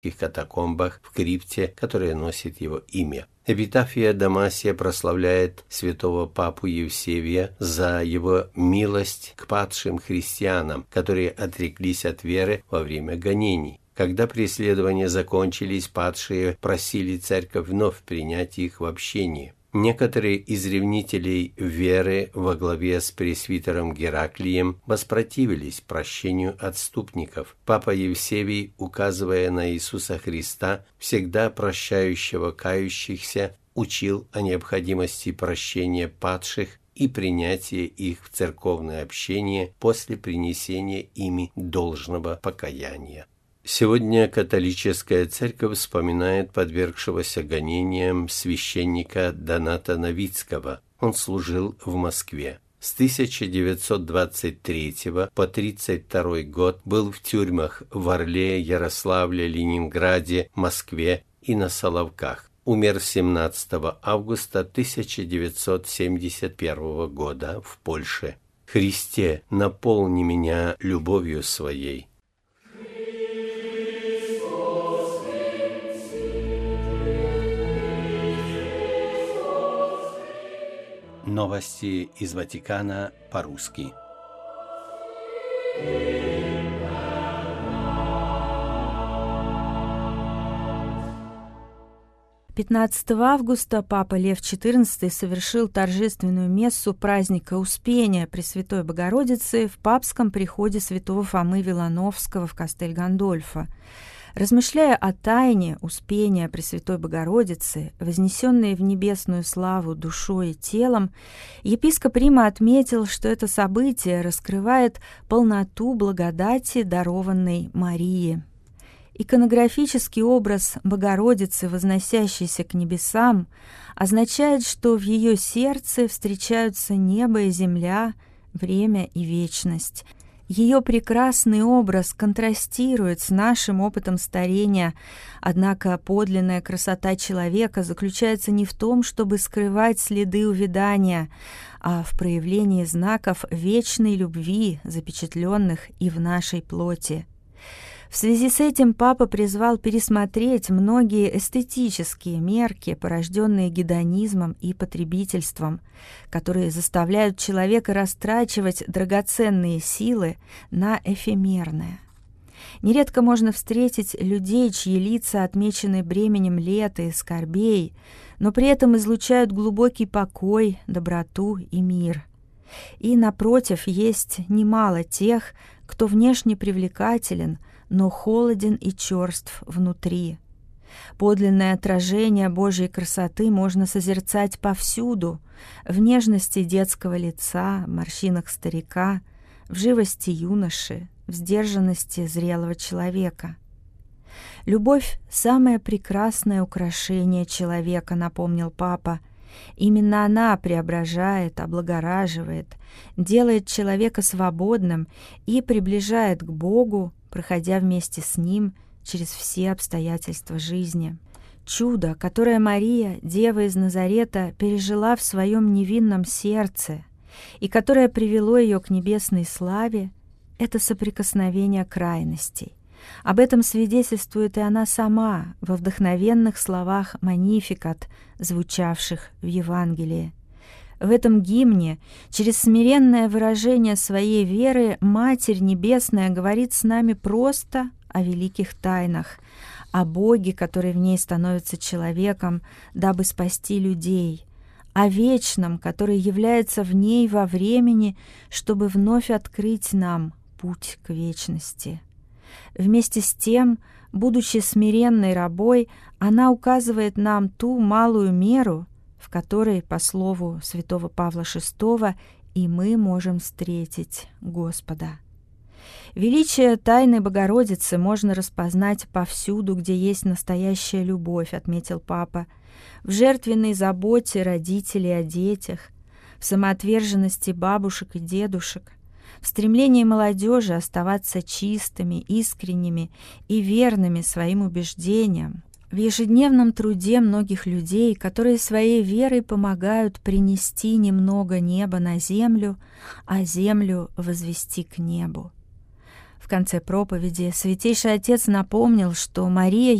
катакомбах в крипте, которая носит его имя. Эпитафия Дамасия прославляет святого папу Евсевия за его милость к падшим христианам, которые отреклись от веры во время гонений. Когда преследования закончились, падшие просили церковь вновь принять их в общение. Некоторые из ревнителей веры во главе с пресвитером Гераклием воспротивились прощению отступников. Папа Евсевий, указывая на Иисуса Христа, всегда прощающего кающихся, учил о необходимости прощения падших и принятия их в церковное общение после принесения ими должного покаяния. Сегодня католическая церковь вспоминает подвергшегося гонениям священника Доната Новицкого. Он служил в Москве. С 1923 по 1932 год был в тюрьмах в Орле, Ярославле, Ленинграде, Москве и на Соловках. Умер 17 августа 1971 года в Польше. «Христе, наполни меня любовью своей». Новости из Ватикана по-русски. «15 августа Папа Лев XIV совершил торжественную мессу праздника Успения Пресвятой Богородицы в папском приходе святого Фомы Вилановского в Кастель-Гандольфо. Размышляя о тайне Успения Пресвятой Богородицы, вознесенной в небесную славу душой и телом, епископ Рима отметил, что это событие раскрывает полноту благодати, дарованной Марии. Иконографический образ Богородицы, возносящейся к небесам, означает, что в ее сердце встречаются небо и земля, время и вечность. Ее прекрасный образ контрастирует с нашим опытом старения, однако подлинная красота человека заключается не в том, чтобы скрывать следы увядания, а в проявлении знаков вечной любви, запечатленных и в нашей плоти. В связи с этим Папа призвал пересмотреть многие эстетические мерки, порожденные гедонизмом и потребительством, которые заставляют человека растрачивать драгоценные силы на эфемерное. Нередко можно встретить людей, чьи лица отмечены бременем лета и скорбей, но при этом излучают глубокий покой, доброту и мир. И, напротив, есть немало тех, кто внешне привлекателен, но холоден и черств внутри. Подлинное отражение Божьей красоты можно созерцать повсюду, в нежности детского лица, морщинах старика, в живости юноши, в сдержанности зрелого человека. Любовь – самое прекрасное украшение человека, напомнил Папа. Именно она преображает, облагораживает, делает человека свободным и приближает к Богу, проходя вместе с Ним через все обстоятельства жизни. Чудо, которое Мария, Дева из Назарета, пережила в своем невинном сердце и которое привело ее к небесной славе, это соприкосновение крайностей. Об этом свидетельствует и она сама во вдохновенных словах «Манификат», звучавших в Евангелии. В этом гимне, через смиренное выражение своей веры, Матерь Небесная говорит с нами просто о великих тайнах, о Боге, который в ней становится человеком, дабы спасти людей, о вечном, который является в ней во времени, чтобы вновь открыть нам путь к вечности. Вместе с тем, будучи смиренной рабой, она указывает нам ту малую меру, в которой, по слову святого Павла VI, и мы можем встретить Господа. Величие тайны Богородицы можно распознать повсюду, где есть настоящая любовь, отметил Папа, в жертвенной заботе родителей о детях, в самоотверженности бабушек и дедушек, в стремлении молодежи оставаться чистыми, искренними и верными своим убеждениям, в ежедневном труде многих людей, которые своей верой помогают принести немного неба на землю, а землю возвести к небу. В конце проповеди Святейший Отец напомнил, что Мария